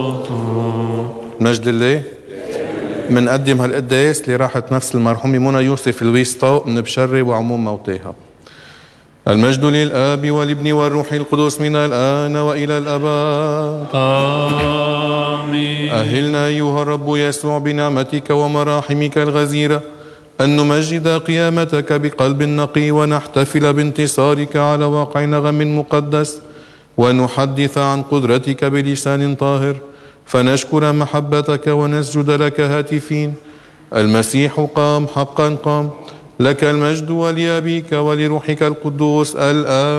مجد الله. منقدم هالقداس لراحة نفس المرحومة منى يوسف الويسطاء من بشرة وعموم موتاها. المجد للآب والابن والروح القدس من الآن وإلى الأبد. آمين. أهلنا أيها الرب يسوع بنعمتك ومراحمك الغزيرة أن نمجد قيامتك بقلب نقي ونحتفل بانتصارك على واقع نغم مقدس ونحدث عن قدرتك بلسان طاهر، فنشكر محبتك ونسجد لك هاتفين. المسيح قام، حقا قام، لك المجد ولأبيك ولروحك القدوس الآن